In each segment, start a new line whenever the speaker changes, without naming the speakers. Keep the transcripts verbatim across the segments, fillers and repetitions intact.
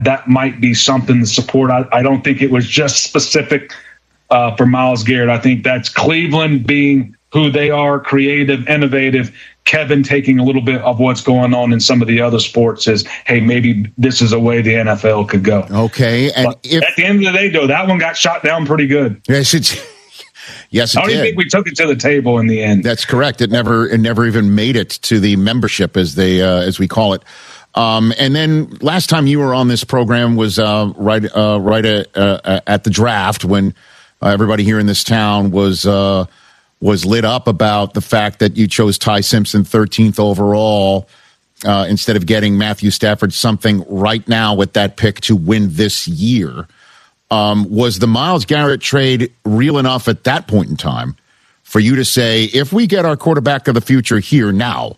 that might be something to support. I, I don't think it was just specific uh, for Myles Garrett. I think that's Cleveland being who they are, creative, innovative. Kevin taking a little bit of what's going on in some of the other sports is, hey, maybe this is a way the N F L could go.
Okay. And if,
at the end of the day, though, that one got shot down pretty good.
Yes, it, yes, it
I don't
did.
even think we took it to the table in the end.
That's correct. It never it never even made it to the membership, as they uh, as we call it. Um, and then last time you were on this program was uh, right uh, right at, uh, at the draft when uh, everybody here in this town was uh, was lit up about the fact that you chose Ty Simpson thirteenth overall uh, instead of getting Matthew Stafford something right now with that pick to win this year. Um, was the Myles Garrett trade real enough at that point in time for you to say, if we get our quarterback of the future here now,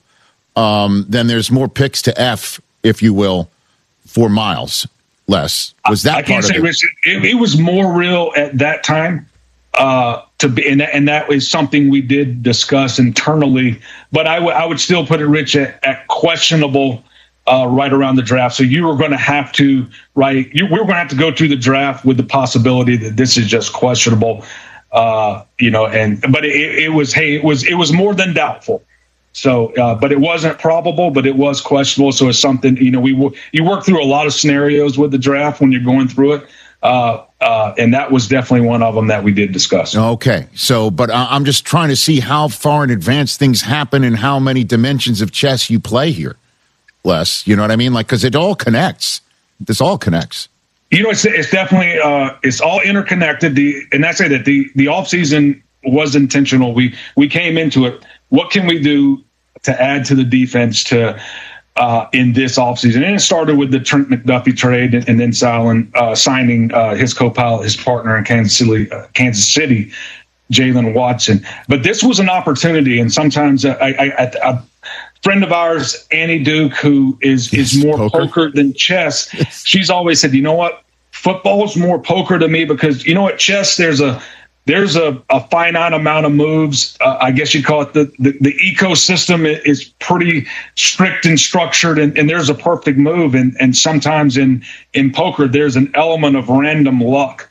um, then there's more picks to F, if you will, for Myles? Les, was that
I, I
part
can't
of
say,
it?
Rich, it? It was more real at that time. Uh, to be, and, and that was something we did discuss internally. But I, w- I would still put it, Rich, at, at questionable uh, right around the draft. So you were going to have to, right? You, we were going to have to go through the draft with the possibility that this is just questionable, uh, you know. And but it, it was, hey, it was it was more than doubtful. So, uh, but it wasn't probable, but it was questionable. So it's something, you know, we w- you work through a lot of scenarios with the draft when you're going through it. Uh, uh, and that was definitely one of them that we did discuss.
Okay. So, but I'm just trying to see how far in advance things happen and how many dimensions of chess you play here, Les. You know what I mean? Like, because it all connects. This all connects.
You know, it's, it's definitely, uh, it's all interconnected. The, and I say that the, the offseason was intentional. We, we came into it. What can we do to add to the defense to, Uh, in this offseason? And it started with the Trent McDuffie trade and, and then Silent, uh, signing uh, his co-pilot, his partner in Kansas City, uh, Kansas City, Jalen Watson. But this was an opportunity, and sometimes uh, I, I, I, a friend of ours, Annie Duke, who is,
yes,
is more
poker.
poker than chess,
Yes.
She's always said, you know what, football's more poker to me because, you know what, chess, there's a There's a, a finite amount of moves. Uh, I guess you'd call it the, the, the ecosystem is pretty strict and structured, and, and there's a perfect move. And, and sometimes in, in poker, there's an element of random luck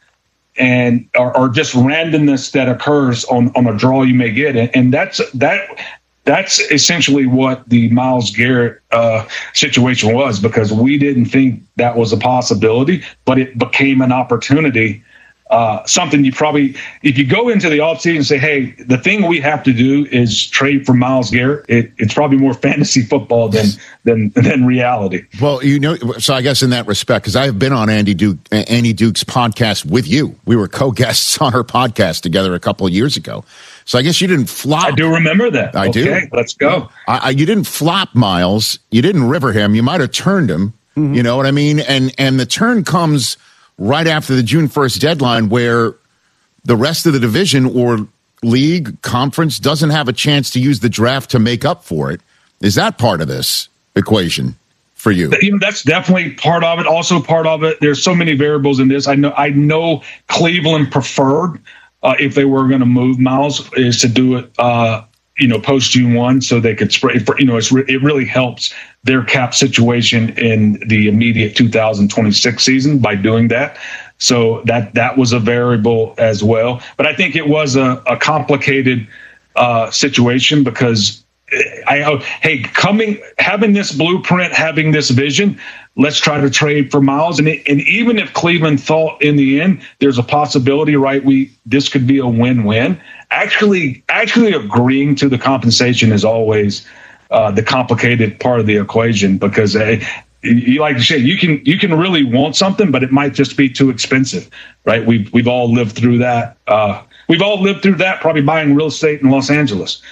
and or, or just randomness that occurs on, on a draw you may get. And, and that's that that's essentially what the Myles Garrett uh, situation was, because we didn't think that was a possibility, but it became an opportunity. Uh, something you probably, if you go into the offseason and say, hey, the thing we have to do is trade for Myles Garrett, it, it's probably more fantasy football than than than reality.
Well, you know, so I guess in that respect, because I've been on Andy Duke, Annie Duke's podcast with you. We were co-guests on her podcast together a couple of years ago. So I guess you didn't flop.
I do remember that.
I
okay,
do.
Let's go.
I, I, you didn't flop Myles. You didn't river him. You might have turned him. Mm-hmm. You know what I mean? And and the turn comes right after the June first deadline, where the rest of the division or league conference doesn't have a chance to use the draft to make up for it. Is that part of this equation for you?
You know, that's definitely part of it. Also part of it, there's so many variables in this. I know I know Cleveland preferred, uh, if they were going to move Myles, is to do it uh, you know, post June first, so they could spray for, you know, it's re- it really helps their cap situation in the immediate two thousand twenty-six season by doing that. So that, that was a variable as well. But I think it was a, a complicated uh, situation because I, I, hey, coming, having this blueprint, having this vision, let's try to trade for Myles. And, it, and even if Cleveland thought in the end, there's a possibility, right? We, this could be a win-win. Actually, actually agreeing to the compensation is always uh, the complicated part of the equation, because uh, you like to say you can you can really want something, but it might just be too expensive, right? We've we've all lived through that. Uh, we've all lived through that. Probably buying real estate in Los Angeles,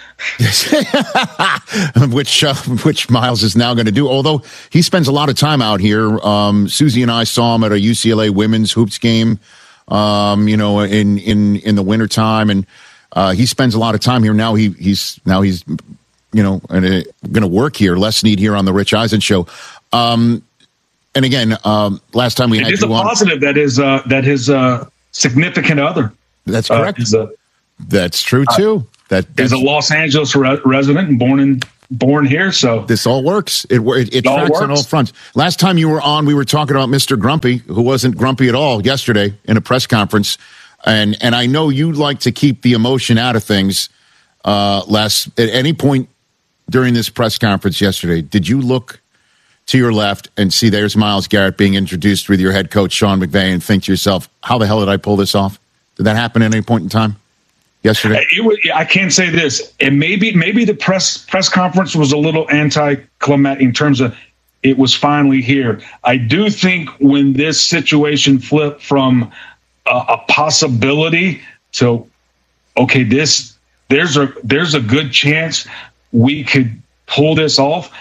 which uh, which Myles is now going to do. Although he spends a lot of time out here. Um, Susie and I saw him at a U C L A women's hoops game, um, you know, in in in the wintertime, and uh, he spends a lot of time here now. He he's now he's you know going to work here. Les Snead here on the Rich Eisen Show. Um, and again, um, last time we
it
had
is
you
a
on,
positive that is uh, that his uh, significant other.
That's correct.
Uh, is a,
That's true too. That
is a Los Angeles re- resident and born in born here. So
this all works. It it, it
all
tracks
works.
on all fronts. Last time you were on, we were talking about Mister Grumpy, who wasn't grumpy at all yesterday in a press conference. And and I know you like to keep the emotion out of things. Uh, last at any point during this press conference yesterday, did you look to your left and see there's Myles Garrett being introduced with your head coach Sean McVay and think to yourself, how the hell did I pull this off? Did that happen at any point in time yesterday?
It was, I can't say this. And maybe maybe the press press conference was a little anticlimactic in terms of it was finally here. I do think when this situation flipped from a, a possibility to okay, this there's a there's a good chance we could pull this off.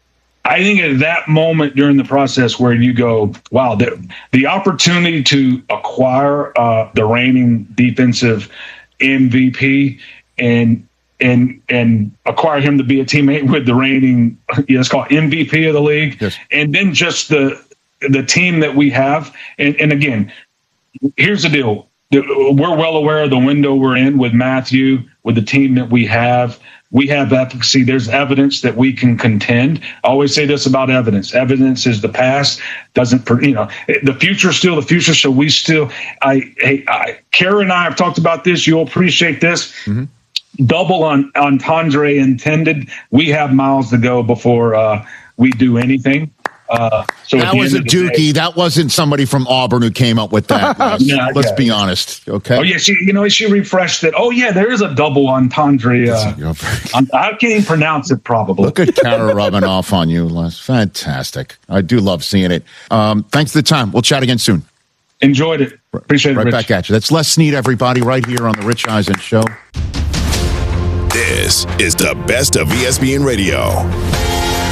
I think at that moment during the process where you go, wow, the, the opportunity to acquire uh, the reigning defensive M V P and and and acquire him to be a teammate with the reigning, you know, it's called M V P of the league,
yes.
And then just the the team that we have. And, and again, here's the deal. We're well aware of the window we're in with Matthew, with the team that we have. We have efficacy. There's evidence that we can contend. I always say this about evidence. Evidence is the past. Doesn't, you know, the future is still the future. So we still, I, hey, I, Kara and I have talked about this. You'll appreciate this. Mm-hmm. Double on entendre intended. We have miles to go before uh, we do anything. Uh, so
that was a dookie. Day, that wasn't somebody from Auburn who came up with that. no, Let's be honest. Okay.
Oh yeah, she. You know, she refreshed it. Oh yeah, there is a double entendre. Uh, I can't even pronounce it. Probably.
Look at Kara rubbing off on you. That's fantastic. I do love seeing it. Um, thanks for the time. We'll chat again soon.
Enjoyed it. Appreciate
right
it.
Right back at you. That's Les Snead, everybody, right here on the Rich Eisen Show.
This is the best of E S P N Radio.